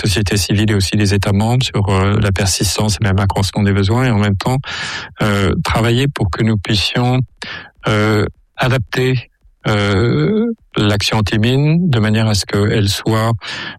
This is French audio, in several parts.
société civile et aussi des États membres sur la persistance et même l'accroissement des besoins, et en même temps travailler pour que nous puissions adapter l'action anti-mine de manière à ce qu'elle soit,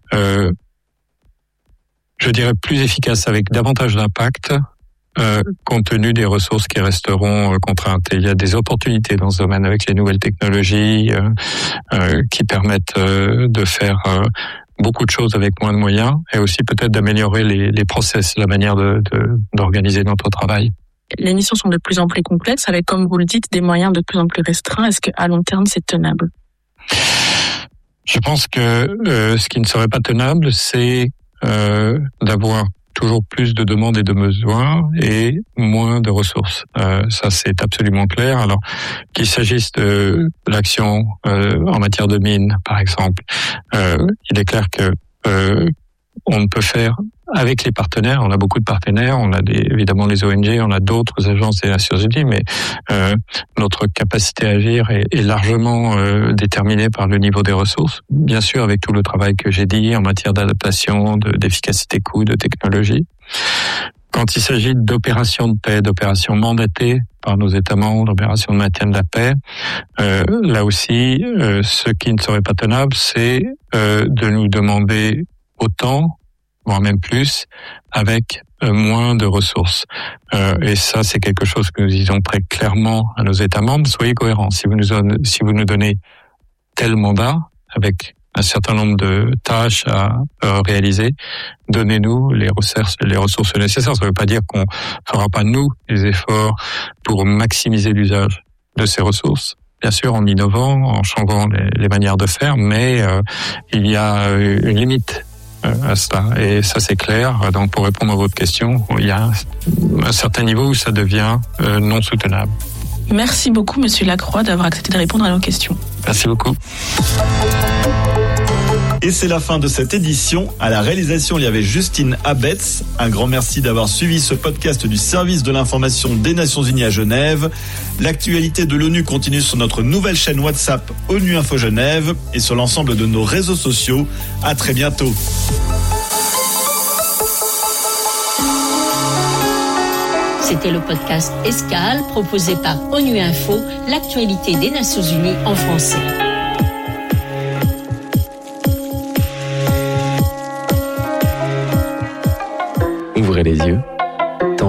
je dirais, plus efficace avec davantage d'impact, compte tenu des ressources qui resteront contraintes. Et il y a des opportunités dans ce domaine avec les nouvelles technologies qui permettent de faire beaucoup de choses avec moins de moyens, et aussi peut-être d'améliorer les process, la manière d'organiser notre travail. Les missions sont de plus en plus complexes, avec, comme vous le dites, des moyens de plus en plus restreints. Est-ce qu'à long terme, c'est tenable ? Je pense que ce qui ne serait pas tenable, c'est d'avoir toujours plus de demandes et de besoins et moins de ressources. Ça, c'est absolument clair. Alors, qu'il s'agisse de l'action en matière de mines, par exemple, il est clair que on ne peut faire avec les partenaires. On a beaucoup de partenaires, on a évidemment les ONG, on a d'autres agences des Nations Unies, mais notre capacité à agir est largement déterminée par le niveau des ressources. Bien sûr, avec tout le travail que j'ai dit en matière d'adaptation, d'efficacité coût, de technologie. Quand il s'agit d'opérations de paix, d'opérations mandatées par nos États membres, d'opérations de maintien de la paix, là aussi, ce qui ne serait pas tenable, c'est de nous demander autant, voire même plus, avec moins de ressources. Et ça, c'est quelque chose que nous disons très clairement à nos États membres. Soyez cohérents. Si vous nous donnez tel mandat, avec un certain nombre de tâches à réaliser, donnez-nous les ressources nécessaires. Ça ne veut pas dire qu'on fera pas, nous, les efforts pour maximiser l'usage de ces ressources. Bien sûr, en innovant, en changeant les manières de faire, mais il y a une limite à cela. Et ça, c'est clair. Donc, pour répondre à votre question, il y a un certain niveau où ça devient non soutenable. Merci beaucoup, Monsieur Lacroix, d'avoir accepté de répondre à nos questions. Merci beaucoup. Et c'est la fin de cette édition. À la réalisation, il y avait Justine Abetz. Un grand merci d'avoir suivi ce podcast du service de l'information des Nations Unies à Genève. L'actualité de l'ONU continue sur notre nouvelle chaîne WhatsApp ONU Info Genève et sur l'ensemble de nos réseaux sociaux. À très bientôt. C'était le podcast Escale proposé par ONU Info, l'actualité des Nations Unies en français. Ouvrez les yeux